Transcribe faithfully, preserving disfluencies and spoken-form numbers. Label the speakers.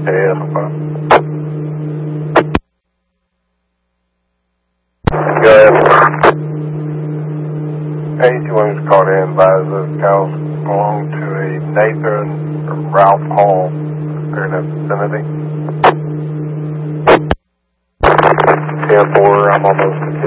Speaker 1: Yeah, no problem. Go ahead. eighty-one was called in by the cows belong to a Nathan or Ralph Hall. They're in that vicinity. ten four, I'm almost